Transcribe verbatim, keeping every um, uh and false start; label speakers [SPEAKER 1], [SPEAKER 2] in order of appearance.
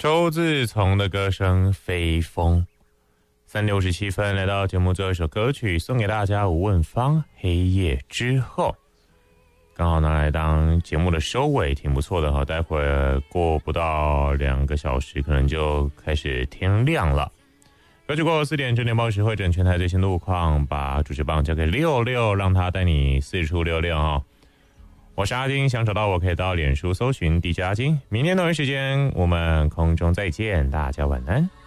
[SPEAKER 1] 周自从的歌声《飞风》。三点五十七分来到节目最后一首歌曲，送给大家吴汶芳《黑夜之后》，刚好拿来当节目的收尾，挺不错的哈。待会儿过不到两个小时，可能就开始天亮了。歌曲过后四点，正点报时会诊全台最新路况，把主持棒交给六六，让他带你四处溜溜哈。我是阿金，想找到我可以到脸书搜寻 D J 阿金。明天同一时间我们空中再见，大家晚安。